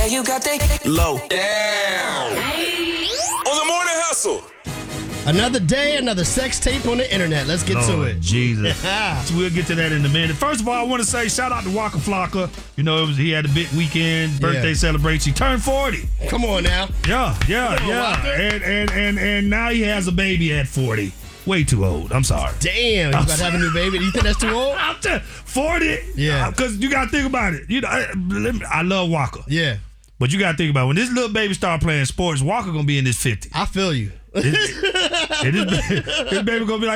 you got that low. Damn. On the morning hustle. Another day, another sex tape on the internet. Let's get to Lord it. Jesus. So we'll get to that in a minute. First of all, I want to say shout out to Waka Flocka. You know, he had a big weekend, birthday celebration. He turned 40. Come on now. Yeah. Waka. And now he has a baby at 40. Way too old. I'm sorry. Damn, you about to have a new baby? Do you think that's too old? I'm 40. Yeah. Because you got to think about it. You know, I love Waka. Yeah. But you got to think about it. When this little baby start playing sports, Waka going to be in his 50s. I feel you. His baby going to be like,